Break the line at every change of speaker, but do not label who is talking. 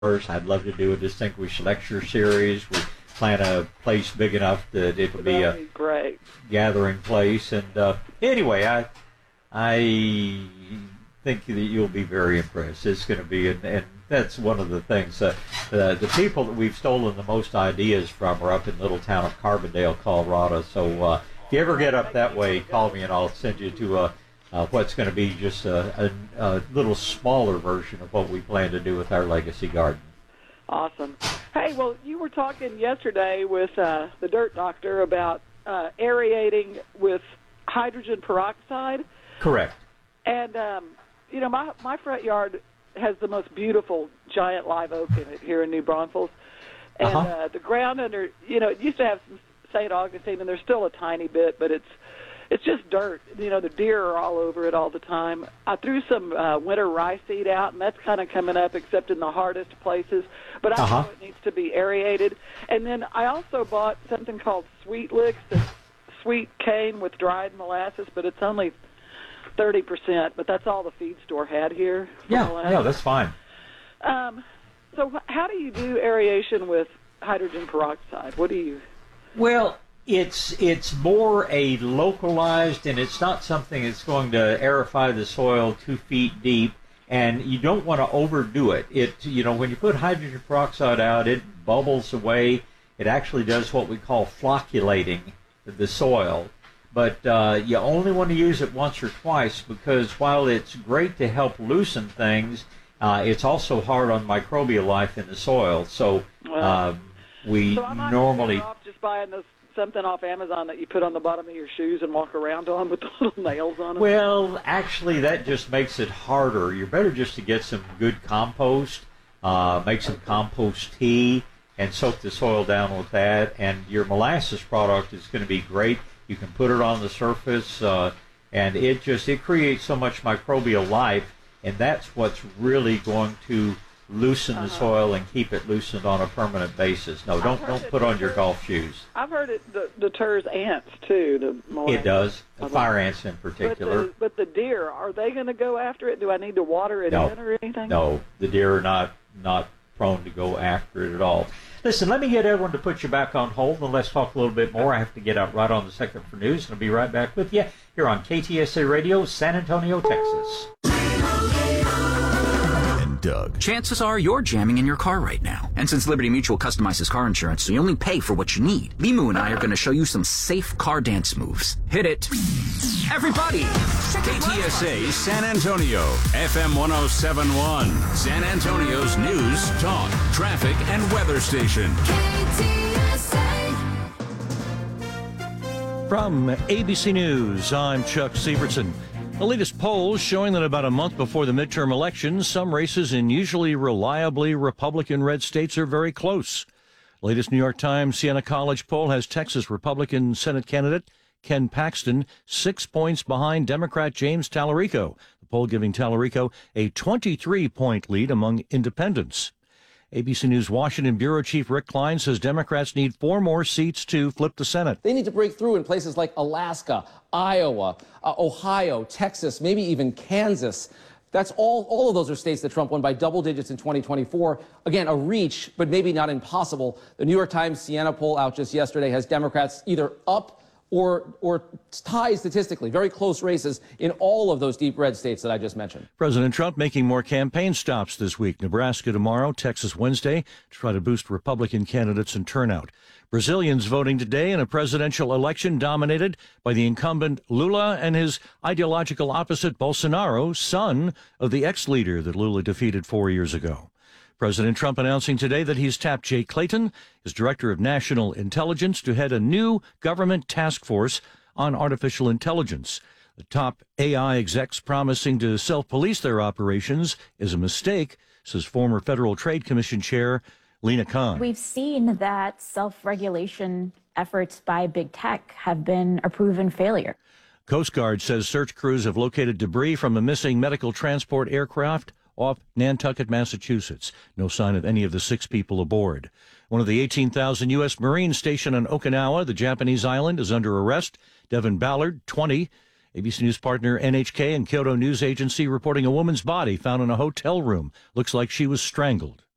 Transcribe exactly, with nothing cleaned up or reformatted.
I'd love to do a distinguished lecture series. We plan a place big enough that it will be a
be great
gathering place. And uh, anyway, I I think that you'll be very impressed. It's going to be, and, and that's one of the things. Uh, uh, the people that we've stolen the most ideas from are up in little town of Carbondale, Colorado. So uh, if you ever get up that way, call me and I'll send you to a. Uh, what's going to be just a, a, a little smaller version of what we plan to do with our legacy garden.
Awesome. Hey, well, you were talking yesterday with uh, the Dirt Doctor about uh, aerating with hydrogen peroxide.
Correct.
And, um, you know, my, my front yard has the most beautiful giant live oak in it here in New Braunfels. And
uh-huh.
uh, the ground under, you know, it used to have some Saint Augustine, and there's still a tiny bit, but it's It's just dirt. You know, the deer are all over it all the time. I threw some uh, winter rye seed out, and that's kind of coming up, except in the hardest places. But I
uh-huh.
know it needs to be aerated. And then I also bought something called Sweet Licks, that's sweet cane with dried molasses, but it's only thirty percent. But that's all the feed store had here.
Yeah,
molasses.
yeah, that's fine.
Um, so wh- how do you do aeration with hydrogen peroxide? What do you...
Well... It's it's more a localized, and it's not something that's going to aerify the soil two feet deep, and you don't want to overdo it. It you know when you put hydrogen peroxide out, it bubbles away. It actually does what we call flocculating the soil, but uh, you only want to use it once or twice because while it's great to help loosen things, uh, it's also hard on microbial life in the soil. So um, we
so I might
normally
be off just buying those. Something off Amazon that you put on the bottom of your shoes and walk around on with the little nails on them?
Well, actually, that just makes it harder. You're better just to get some good compost, uh, make some compost tea, and soak the soil down with that. And your molasses product is going to be great. You can put it on the surface, uh, and it just it creates so much microbial life, and that's what's really going to loosen the
uh-huh.
soil and keep it loosened on a permanent basis. No, don't don't put on your golf shoes.
I've heard it the, deters ants too. The molasses.
It does, the fire ants in particular.
But the, but the deer, are they going to go after it? Do I need to water it
no.
in or anything?
No, the deer are not not prone to go after it at all. Listen, let me get everyone to put you back on hold, and let's talk a little bit more. I have to get out right on the second for news, and I'll be right back with you here on K T S A Radio, San Antonio, Texas.
Doug. Chances are you're jamming in your car right now. And since Liberty Mutual customizes car insurance so you only pay for what you need, Limu and I are going to show you some safe car dance moves. Hit it. Everybody!
K T S A San Antonio, F M one oh seven point one, San Antonio's news, talk, traffic, and weather station.
K T S A.
From A B C News, I'm Chuck Sievertson. The latest polls showing that about a month before the midterm elections, some races in usually reliably Republican red states are very close. Latest New York Times Siena College poll has Texas Republican Senate candidate Ken Paxton six points behind Democrat James Tallarico, the poll giving Tallarico a twenty-three point lead among independents. A B C News Washington Bureau Chief Rick Klein says Democrats need four more seats to flip the Senate.
They need to break through in places like Alaska, Iowa, uh, Ohio, Texas, maybe even Kansas. That's all, all of those are states that Trump won by double digits in twenty twenty-four. Again, a reach, but maybe not impossible. The New York Times Siena poll out just yesterday has Democrats either up or or tied statistically, very close races in all of those deep red states that I just mentioned.
President Trump making more campaign stops this week. Nebraska tomorrow, Texas Wednesday, to try to boost Republican candidates and turnout. Brazilians voting today in a presidential election dominated by the incumbent Lula and his ideological opposite Bolsonaro, son of the ex-leader that Lula defeated four years ago. President Trump announcing today that he's tapped Jay Clayton, his director of national intelligence, to head a new government task force on artificial intelligence. The top A I execs promising to self-police their operations is a mistake, says former Federal Trade Commission Chair Lena Khan.
We've seen that self-regulation efforts by big tech have been a proven failure.
Coast Guard says search crews have located debris from a missing medical transport aircraft off Nantucket, Massachusetts. No sign of any of the six people aboard. One of the eighteen thousand U S Marines stationed on Okinawa, the Japanese island, is under arrest. Devin Ballard, twenty. A B C News partner N H K and Kyoto News Agency reporting a woman's body found in a hotel room. Looks like she was strangled.